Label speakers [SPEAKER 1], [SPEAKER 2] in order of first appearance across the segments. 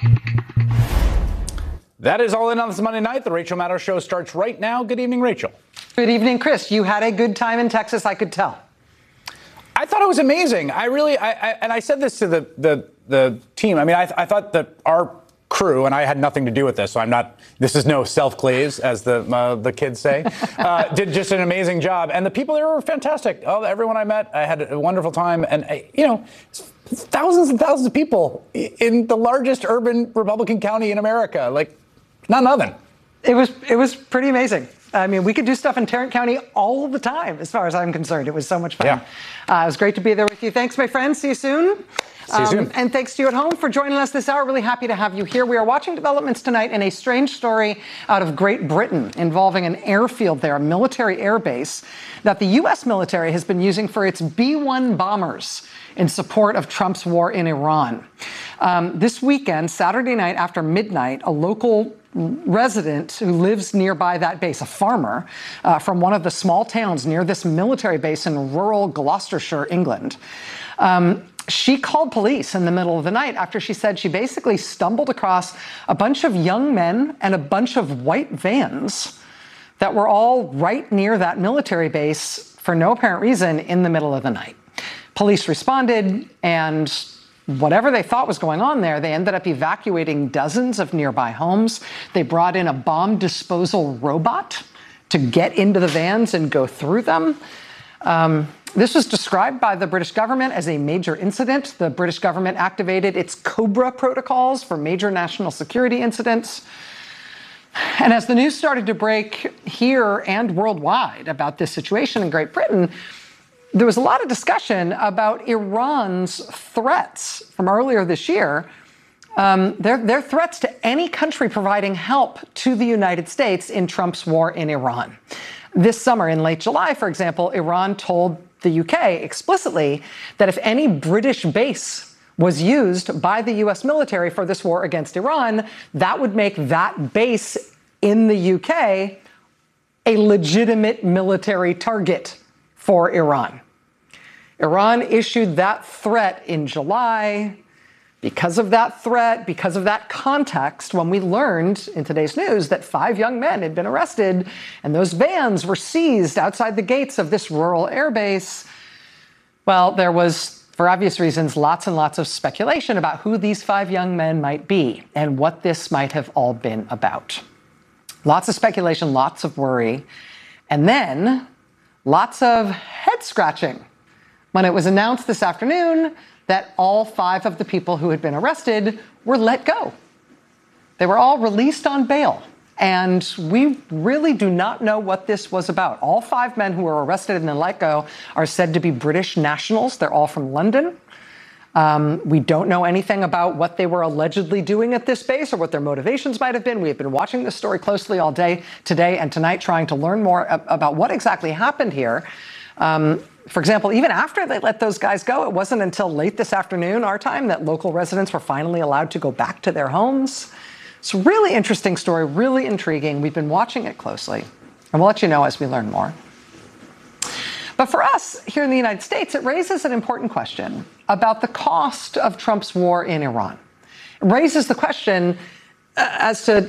[SPEAKER 1] That is all in on this Monday night. The Rachel Maddow Show starts right now. Good evening, Rachel.
[SPEAKER 2] Good evening, Chris. You had a good time in Texas, I could tell.
[SPEAKER 1] I thought it was amazing. I said this to the team. I mean, I thought that our crew, and I had nothing to do with this, so I'm not, this is no self-glaze, as the kids say, did just an amazing job. And the people there were fantastic. Oh, everyone I met, I had a wonderful time. And, thousands and thousands of people in the largest urban Republican county in America. Like, not nothing.
[SPEAKER 2] It was pretty amazing. I mean, we could do stuff in Tarrant County all the time, as far as I'm concerned. It was so much fun.
[SPEAKER 1] Yeah.
[SPEAKER 2] It was great to be there with you. Thanks, my friends. See you soon.
[SPEAKER 1] See you soon.
[SPEAKER 2] And thanks to you at home for joining us this hour. Really happy to have you here. We are watching developments tonight in a strange story out of Great Britain involving an airfield there, a military air base that the U.S. military has been using for its B-1 bombers in support of Trump's war in Iran. This weekend, Saturday night after midnight, a local resident who lives nearby that base, a farmer from one of the small towns near this military base in rural Gloucestershire, England, she called police in the middle of the night after she said she basically stumbled across a bunch of young men and a bunch of white vans that were all right near that military base for no apparent reason in the middle of the night. Police responded, and whatever they thought was going on there, they ended up evacuating dozens of nearby homes. They brought in a bomb disposal robot to get into the vans and go through them. This was described by the British government as a major incident. The British government activated its COBRA protocols for major national security incidents. And as the news started to break here and worldwide about this situation in Great Britain, there was a lot of discussion about Iran's threats from earlier this year, their threats to any country providing help to the United States in Trump's war in Iran. This summer, in late July, for example, Iran told the UK explicitly that if any British base was used by the U.S. military for this war against Iran, that would make that base in the UK a legitimate military target for Iran. Iran issued that threat in July. Because of that threat, because of that context, when we learned in today's news that 5 young men had been arrested and those vans were seized outside the gates of this rural airbase, well, there was, for obvious reasons, lots and lots of speculation about who these 5 young men might be and what this might have all been about. Lots of speculation, lots of worry, and then lots of head scratching when it was announced this afternoon that all 5 of the people who had been arrested were let go. They were all released on bail. And we really do not know what this was about. All 5 men who were arrested and then let go are said to be British nationals. They're all from London. We don't know anything about what they were allegedly doing at this base or what their motivations might have been. We have been watching this story closely all day, today and tonight, trying to learn more about what exactly happened here. For example, even after they let those guys go, it wasn't until late this afternoon, our time, that local residents were finally allowed to go back to their homes. It's a really interesting story, really intriguing. We've been watching it closely, and we'll let you know as we learn more. But for us here in the United States, it raises an important question about the cost of Trump's war in Iran. It raises the question as to,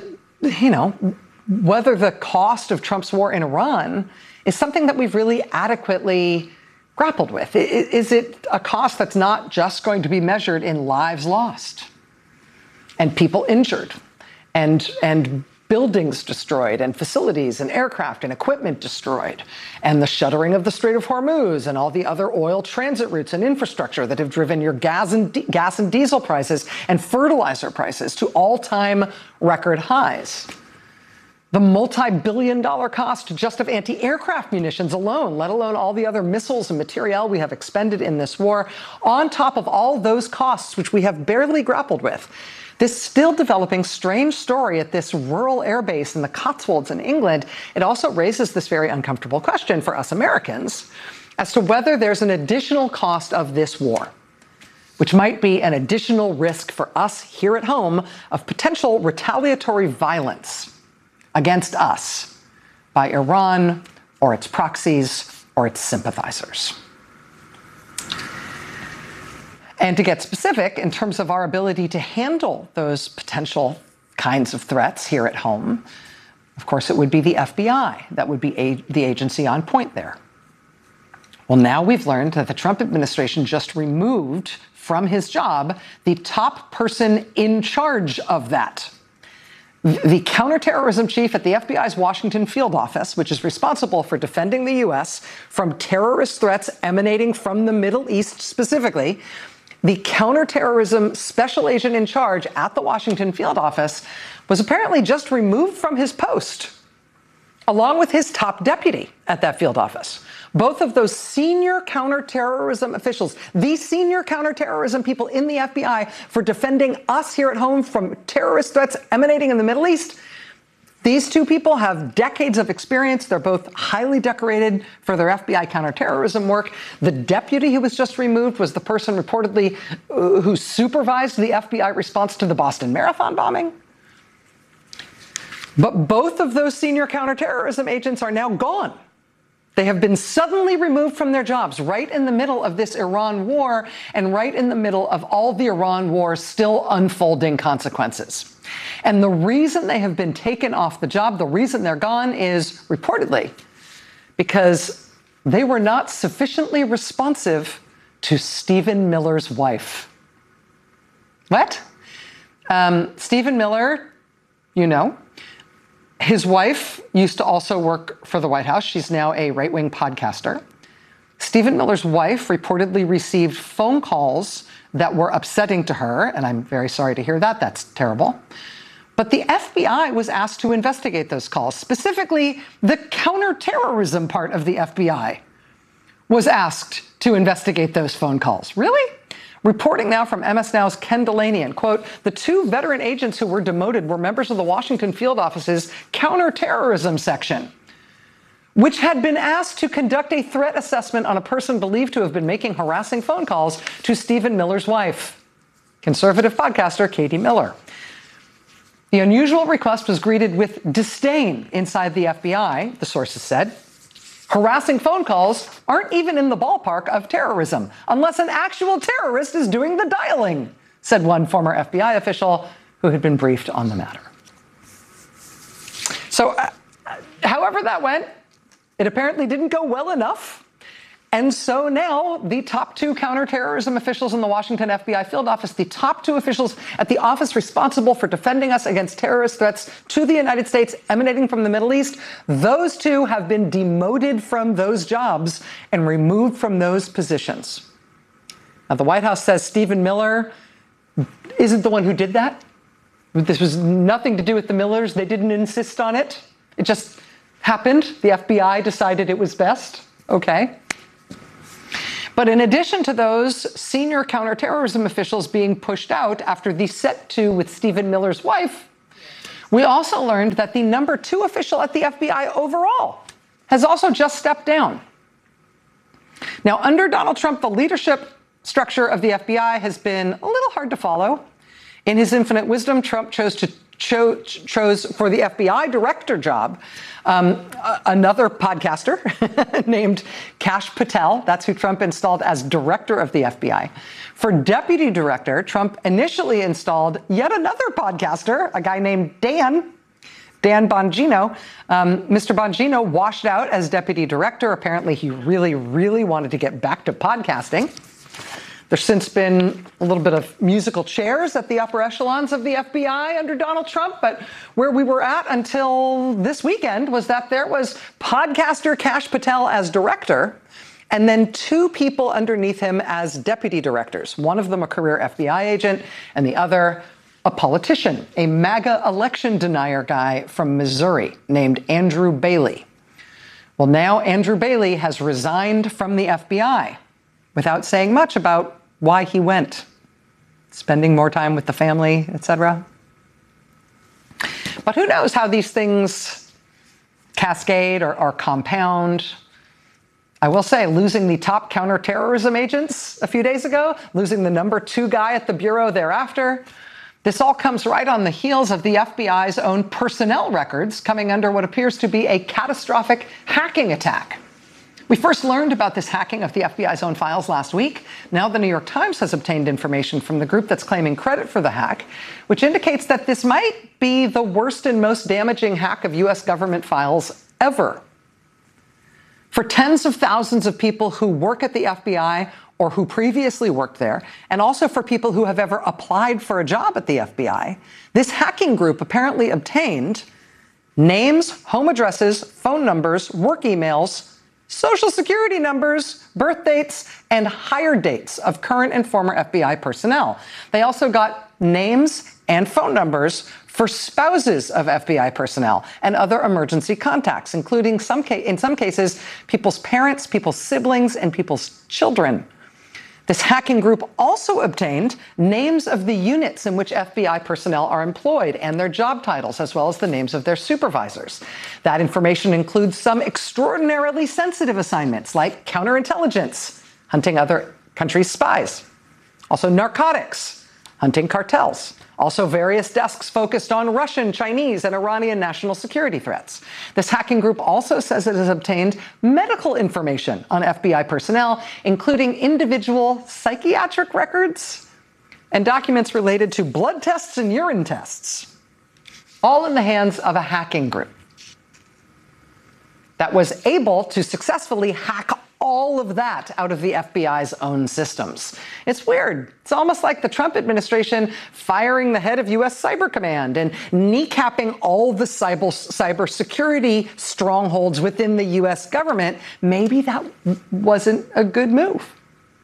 [SPEAKER 2] whether the cost of Trump's war in Iran is something that we've really adequately grappled with. Is it a cost that's not just going to be measured in lives lost and people injured and buildings destroyed and facilities and aircraft and equipment destroyed and the shuttering of the Strait of Hormuz and all the other oil transit routes and infrastructure that have driven your gas and diesel prices and fertilizer prices to all-time record highs? The multi-billion-dollar cost just of anti-aircraft munitions alone, let alone all the other missiles and materiel we have expended in this war, on top of all those costs, which we have barely grappled with. This still developing strange story at this rural airbase in the Cotswolds in England, it also raises this very uncomfortable question for us Americans as to whether there's an additional cost of this war, which might be an additional risk for us here at home of potential retaliatory violence against us by Iran or its proxies or its sympathizers. And to get specific, in terms of our ability to handle those potential kinds of threats here at home, of course, it would be the FBI that would be the agency on point there. Well, now we've learned that the Trump administration just removed from his job the top person in charge of that. The counterterrorism chief at the FBI's Washington field office, which is responsible for defending the U.S. from terrorist threats emanating from the Middle East specifically, the counterterrorism special agent in charge at the Washington field office was apparently just removed from his post, along with his top deputy at that field office. Both of those senior counterterrorism officials, the senior counterterrorism people in the FBI for defending us here at home from terrorist threats emanating in the Middle East, these two people have decades of experience. They're both highly decorated for their FBI counterterrorism work. The deputy who was just removed was the person reportedly who supervised the FBI response to the Boston Marathon bombing. But both of those senior counterterrorism agents are now gone. They have been suddenly removed from their jobs right in the middle of this Iran war and right in the middle of all the Iran war's still unfolding consequences. And the reason they have been taken off the job, the reason they're gone is reportedly because they were not sufficiently responsive to Stephen Miller's wife. What? Stephen Miller, you know. His wife used to also work for the White House. She's now a right-wing podcaster. Stephen Miller's wife reportedly received phone calls that were upsetting to her, and I'm very sorry to hear that. That's terrible. But the FBI was asked to investigate those calls. Specifically, the counterterrorism part of the FBI was asked to investigate those phone calls. Really? Reporting now from MS Now's Ken Delanian, quote, the two veteran agents who were demoted were members of the Washington field office's counterterrorism section, which had been asked to conduct a threat assessment on a person believed to have been making harassing phone calls to Stephen Miller's wife, conservative podcaster Katie Miller. The unusual request was greeted with disdain inside the FBI, the sources said. Harassing phone calls aren't even in the ballpark of terrorism unless an actual terrorist is doing the dialing, said one former FBI official who had been briefed on the matter. So, however that went, it apparently didn't go well enough. And so now the top two counterterrorism officials in the Washington FBI field office, the top two officials at the office responsible for defending us against terrorist threats to the United States emanating from the Middle East, those two have been demoted from those jobs and removed from those positions. Now, the White House says Stephen Miller isn't the one who did that. This was nothing to do with the Millers. They didn't insist on it. It just happened. The FBI decided it was best. Okay. But in addition to those senior counterterrorism officials being pushed out after the set to with Stephen Miller's wife, we also learned that the number two official at the FBI overall has also just stepped down. Now, under Donald Trump, the leadership structure of the FBI has been a little hard to follow. In his infinite wisdom, Trump chose for the FBI director job another podcaster named Kash Patel. That's who Trump installed as director of the FBI. For deputy director, Trump initially installed yet another podcaster, a guy named Dan Bongino. Mr. Bongino washed out as deputy director. Apparently, he really, really wanted to get back to podcasting. There's since been a little bit of musical chairs at the upper echelons of the FBI under Donald Trump, but where we were at until this weekend was that there was podcaster Kash Patel as director, and then two people underneath him as deputy directors, one of them a career FBI agent, and the other a politician, a MAGA election denier guy from Missouri named Andrew Bailey. Well, now Andrew Bailey has resigned from the FBI without saying much about why he went, spending more time with the family, etc. But who knows how these things cascade or compound. I will say, losing the top counterterrorism agents a few days ago, losing the number two guy at the Bureau thereafter, this all comes right on the heels of the FBI's own personnel records coming under what appears to be a catastrophic hacking attack. We first learned about this hacking of the FBI's own files last week. Now the New York Times has obtained information from the group that's claiming credit for the hack, which indicates that this might be the worst and most damaging hack of U.S. government files ever. For tens of thousands of people who work at the FBI or who previously worked there, and also for people who have ever applied for a job at the FBI, this hacking group apparently obtained names, home addresses, phone numbers, work emails, social security numbers, birth dates, and hire dates of current and former FBI personnel. They also got names and phone numbers for spouses of FBI personnel and other emergency contacts, including in some cases, people's parents, people's siblings, and people's children. This hacking group also obtained names of the units in which FBI personnel are employed and their job titles, as well as the names of their supervisors. That information includes some extraordinarily sensitive assignments like counterintelligence, hunting other countries' spies, also narcotics, hunting cartels, also various desks focused on Russian, Chinese, and Iranian national security threats. This hacking group also says it has obtained medical information on FBI personnel, including individual psychiatric records and documents related to blood tests and urine tests, all in the hands of a hacking group that was able to successfully hack all of that out of the FBI's own systems. It's weird. It's almost like the Trump administration firing the head of U.S. Cyber Command and kneecapping all the cybersecurity strongholds within the U.S. government. Maybe that wasn't a good move.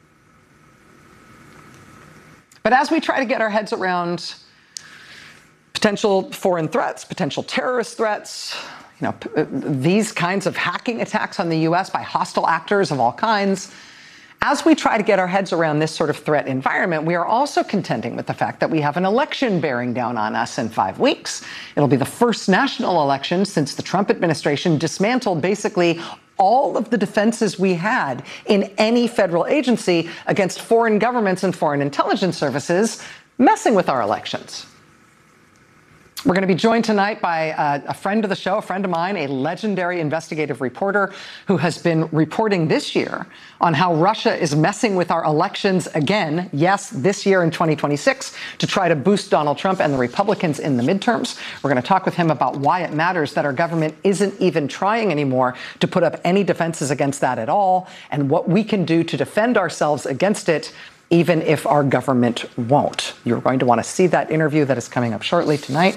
[SPEAKER 2] But as we try to get our heads around potential foreign threats, potential terrorist threats, these kinds of hacking attacks on the U.S. by hostile actors of all kinds, as we try to get our heads around this sort of threat environment, we are also contending with the fact that we have an election bearing down on us in 5 weeks. It'll be the first national election since the Trump administration dismantled basically all of the defenses we had in any federal agency against foreign governments and foreign intelligence services messing with our elections. We're going to be joined tonight by a friend of the show, a friend of mine, a legendary investigative reporter who has been reporting this year on how Russia is messing with our elections again, yes, this year in 2026, to try to boost Donald Trump and the Republicans in the midterms. We're going to talk with him about why it matters that our government isn't even trying anymore to put up any defenses against that at all, and what we can do to defend ourselves against it, even if our government won't. You're going to want to see that interview that is coming up shortly tonight.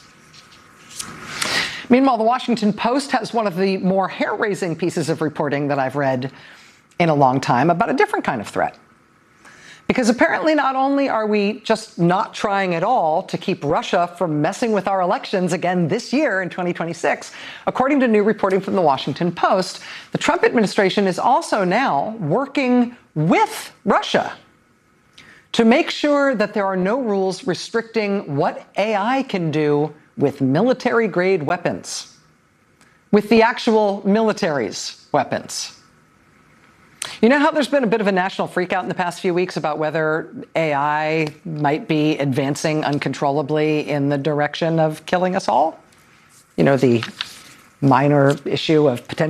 [SPEAKER 2] Meanwhile, the Washington Post has one of the more hair-raising pieces of reporting that I've read in a long time about a different kind of threat. Because apparently not only are we just not trying at all to keep Russia from messing with our elections again this year in 2026, according to new reporting from the Washington Post, the Trump administration is also now working with Russia to make sure that there are no rules restricting what AI can do with military-grade weapons, with the actual military's weapons. You know how there's been a bit of a national freakout in the past few weeks about whether AI might be advancing uncontrollably in the direction of killing us all? The minor issue of potential